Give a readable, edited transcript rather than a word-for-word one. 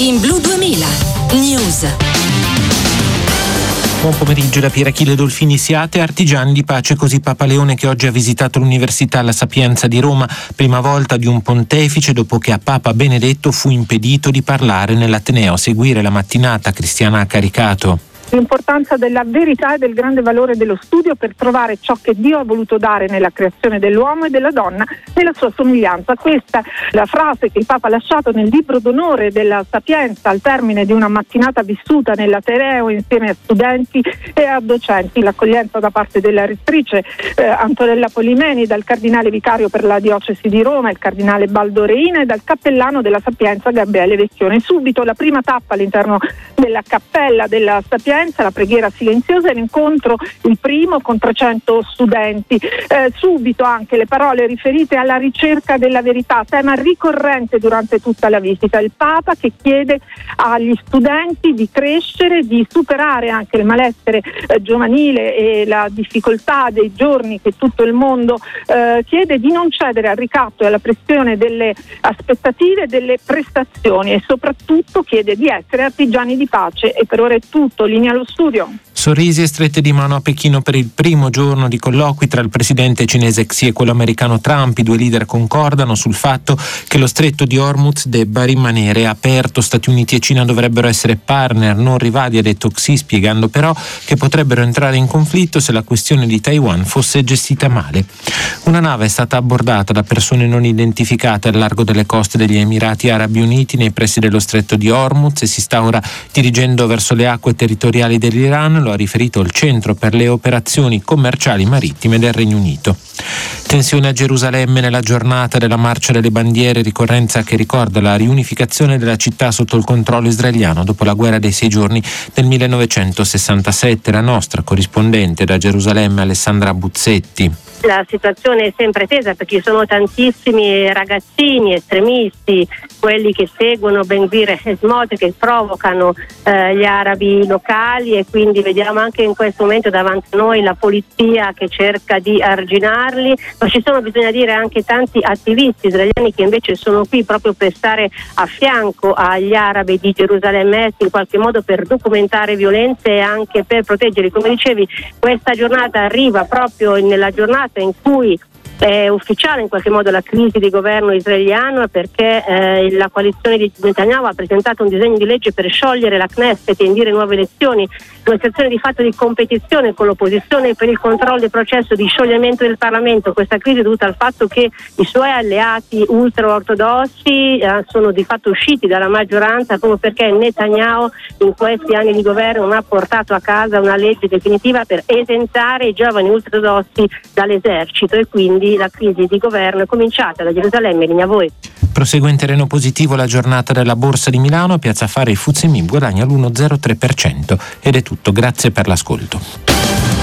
In Blu 2000 News. Buon pomeriggio da Pier Achille Dolfini. Siate artigiani di pace, così Papa Leone, che oggi ha visitato l'Università La Sapienza di Roma, prima volta di un pontefice dopo che a Papa Benedetto fu impedito di parlare nell'Ateneo. A seguire la mattinata, Cristiana Caricato. L'importanza della verità e del grande valore dello studio per trovare ciò che Dio ha voluto dare nella creazione dell'uomo e della donna nella sua somiglianza. Questa è la frase che il Papa ha lasciato nel libro d'onore della Sapienza al termine di una mattinata vissuta nell'Ateneo insieme a studenti e a docenti. L'accoglienza da parte della rettrice Antonella Polimeni, dal cardinale vicario per la diocesi di Roma, il cardinale Baldo Reina, e dal cappellano della Sapienza Gabriele Vecchione. Subito la prima tappa all'interno della cappella della Sapienza, la preghiera silenziosa e l'incontro, il primo, con 300 studenti. Subito anche le parole riferite alla ricerca della verità, tema ricorrente durante tutta la visita. Il Papa che chiede agli studenti di crescere, di superare anche il malessere giovanile e la difficoltà dei giorni che tutto il mondo chiede, di non cedere al ricatto e alla pressione delle aspettative e delle prestazioni, e soprattutto chiede di essere artigiani di pace. E per ora è tutto. Linea allo studio. Sorrisi e strette di mano a Pechino per il primo giorno di colloqui tra il presidente cinese Xi e quello americano Trump. I due leader concordano sul fatto che lo stretto di Hormuz debba rimanere aperto. Stati Uniti e Cina dovrebbero essere partner, non rivali, ha detto Xi, spiegando però che potrebbero entrare in conflitto se la questione di Taiwan fosse gestita male. Una nave è stata abbordata da persone non identificate al largo delle coste degli Emirati Arabi Uniti nei pressi dello stretto di Hormuz e si sta ora dirigendo verso le acque territoriali dell'Iran. Lo ha riferito il Centro per le operazioni commerciali marittime del Regno Unito. Tensione a Gerusalemme nella giornata della marcia delle bandiere, ricorrenza che ricorda la riunificazione della città sotto il controllo israeliano dopo la guerra dei 6 giorni del 1967. La nostra corrispondente da Gerusalemme, Alessandra Buzzetti. La situazione è sempre tesa perché ci sono tantissimi ragazzini estremisti, quelli che seguono Ben Gvir e Smotrich, che provocano gli arabi locali, e quindi vediamo anche in questo momento davanti a noi la polizia che cerca di arginarli, ma ci sono, bisogna dire, anche tanti attivisti israeliani che invece sono qui proprio per stare a fianco agli arabi di Gerusalemme Est, in qualche modo per documentare violenze e anche per proteggerli. Come dicevi, questa giornata arriva proprio nella giornata in cui è ufficiale in qualche modo la crisi di governo israeliano, perché la coalizione di Netanyahu ha presentato un disegno di legge per sciogliere la Knesset e indire nuove elezioni, una situazione di fatto di competizione con l'opposizione per il controllo del processo di scioglimento del Parlamento. Questa crisi è dovuta al fatto che i suoi alleati ultraortodossi sono di fatto usciti dalla maggioranza proprio perché Netanyahu in questi anni di governo non ha portato a casa una legge definitiva per esentare i giovani ultraortodossi dall'esercito, e quindi la crisi di governo è cominciata da Gerusalemme. Linea a voi. Prosegue in terreno positivo la giornata della Borsa di Milano. Piazza Affari, il FTSE MIB guadagna l'1,03%. Ed è tutto, grazie per l'ascolto.